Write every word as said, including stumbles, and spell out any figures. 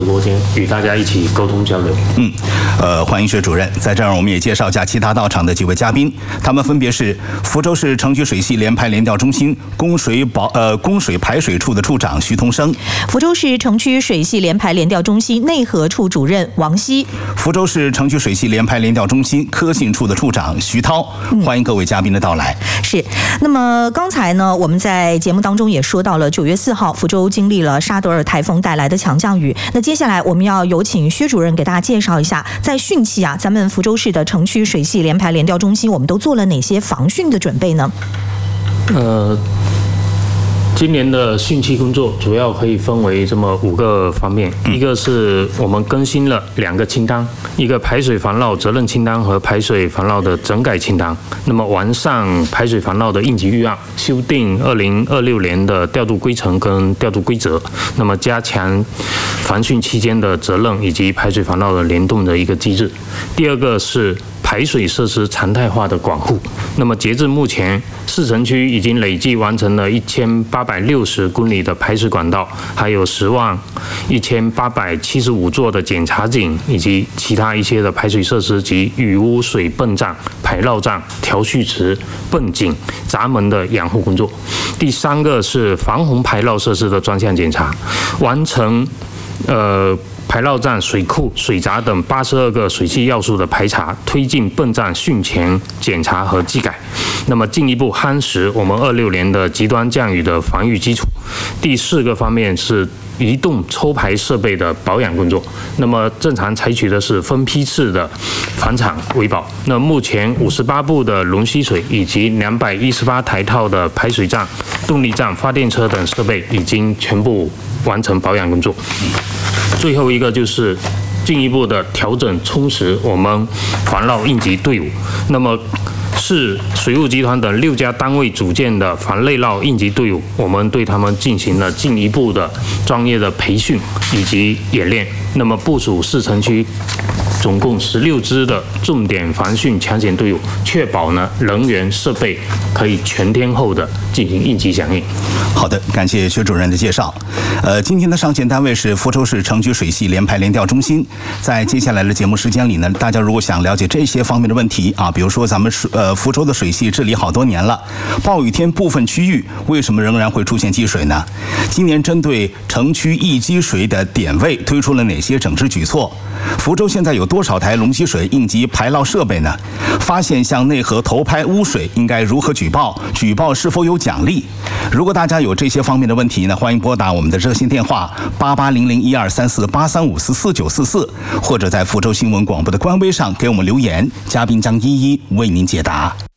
直播间与大家一起沟通交流。 嗯，呃，欢迎薛主任。在这儿，我们也介绍一下其他到场的几位嘉宾，他们分别是福州市城区水系联排联调中心供水保呃供水排水处的处长徐同生， 福州市城区水系联排联调中心内河处主任王希， 福州市城区水系联排联调中心科信处的处长徐涛。欢迎各位嘉宾的到来。 嗯、是。那么刚才呢，我们在节目当中也说到了，九月四号，福州经历了沙德尔台风带来的强降雨。那接下来我们要有请薛主任给大家介绍一下，在汛期啊，咱们福州市的城区水系联排联调中心，我们都做了哪些防汛的准备呢？ 呃，今年的汛期工作主要可以分为这么五个方面，一个是我们更新了两个清单，一个排水防涝责任清单和排水防涝的整改清单。那么完善排水防涝的应急预案，修订二零二六年的调度规程跟调度规则，那么加强防汛期间的责任以及排水防涝的联动的一个机制。第二个是排水设施常态化的管护。那么截至目前，市城区已经累计完成了一千八百六十公里的排水管道，还有十万一千八百七十五座的检查井，以及其他一些的排水设施及雨污水泵站、排涝站、调蓄池、泵井、闸门的养护工作。第三个是防洪排涝设施的专项检查，完成呃。排涝站、水库、水闸等八十二个水系要素的排查，推进泵站汛前检查和技改。那么进一步夯实我们二六年的极端降雨的防御基础。第四个方面是移动抽排设备的保养工作。那么正常采取的是分批次的返厂维保。那目前五十八部的龙吸水以及两百一十八台套的排水站、动力站、发电车等设备已经全部完成保养工作。最后一个就是进一步的调整充实我们防涝应急队伍。那么市水务集团等六家单位组建的防内涝应急队伍，我们对他们进行了进一步的专业的培训以及演练。那么部署市城区总共十六支的重点防汛抢险队伍，确保呢人员设备可以全天候的进行应急响应。 好的，感谢薛主任的介绍。呃，今天的上线单位是福州市城区水系联排联调中心。在接下来的节目时间里呢，大家如果想了解这些方面的问题啊，比如说咱们水呃福州的水系治理好多年了，暴雨天部分区域为什么仍然会出现积水呢？今年针对城区易积水的点位推出了哪些整治举措？福州现在有多少台龙吸水应急排涝设备呢？发现向内河投拍污水应该如何举报？举报是否有奖励？如果大家有这些方面的问题呢，欢迎拨打我们的热线电话八八零零一二三四八三五四四九四四，或者在福州新闻广播的官微上给我们留言，嘉宾将一一为您解答。